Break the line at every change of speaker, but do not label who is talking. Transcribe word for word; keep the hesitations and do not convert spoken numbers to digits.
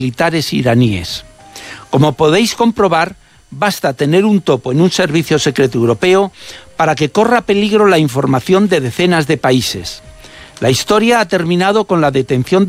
militares iraníes. Como podéis comprobar, basta tener un topo en un servicio secreto europeo para que corra peligro la información de decenas de países. La historia ha terminado con la detención de